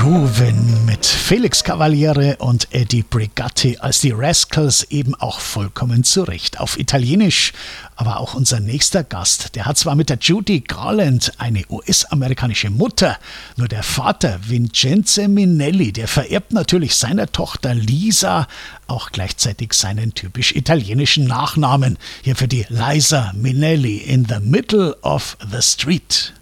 Groovin mit Felix Cavaliere und Eddie Brigatti als die Rascals eben auch vollkommen zurecht. Auf Italienisch, aber auch unser nächster Gast, der hat zwar mit der Judy Garland eine US-amerikanische Mutter, nur der Vater Vincenzo Minnelli, der vererbt natürlich seiner Tochter Lisa auch gleichzeitig seinen typisch italienischen Nachnamen. Hier für die Liza Minnelli in the Middle of the Street.